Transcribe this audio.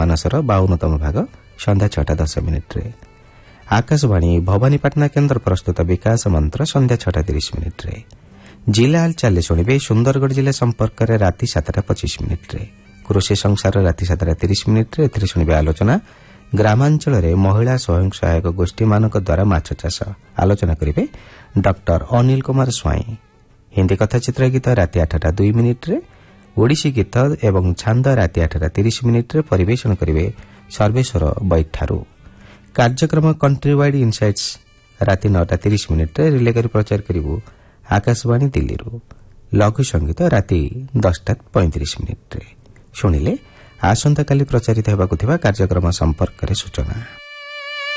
ମାନସର 52ତମ ଭାଗ ସନ୍ଧ୍ୟା 6:10 ଆକାଶବାଣୀ ଭବାନୀପାଟଣା କେନ୍ଦ୍ର ପ୍ରସ୍ତୁତ ବିକାଶ ମନ୍ତ୍ର ସନ୍ଧ୍ୟା 6:30 ଜିଲ୍ଲା ହାଲଚାଲ ଶୁଣିବେ ସୁନ୍ଦରଗଡ଼ ଜିଲ୍ଲା ସମ୍ପର୍କରେ ରାତି 7:25 କୃଷି ସଂସାର ରାତି 7:30 ଏଥିରେ ଶୁଣିବେ ଆଲୋଚନା ଗ୍ରାମାଞ୍ଚଳରେ ମହିଳା ସ୍ୱୟଂ ସହାୟକ ଗୋଷ୍ଠୀମାନଙ୍କ ଦ୍ୱାରା ମାଛ ଚାଷ ଆଲୋଚନା କରିବେ ଡକ୍ଟର ଅନିଲ କୁମାର ସ୍ୱାଇଁ ହିନ୍ଦୀ କଥାଚିତ୍ର ଗୀତ ରାତି 8:02 ଓଡ଼ିଶୀ ଗୀତ ଏବଂ ଛାନ୍ଦ ରାତି 8:30 ପରିବେଷଣ କରିବେ ସର୍ବେଶ୍ୱର ବୈଠାରୁ କାର୍ଯ୍ୟକ୍ରମ କଣ୍ଟ୍ରି ୱାଇଡ୍ ଇନସାଇଟ୍ସ ରାତି 9:30 ରିଲେ କରି ପ୍ରଚାର କରିବୁ ଆକାଶବାଣୀ ଦିଲ୍ଲୀରୁ ଲଘୁ ସଙ୍ଗୀତ ରାତି 10:35 ଶୁଣିଲେ ଆସନ୍ତାକାଲି ପ୍ରଚାରିତ ହେବାକୁ ଥିବା କାର୍ଯ୍ୟକ୍ରମ ସମ୍ପର୍କରେ ସୂଚନା।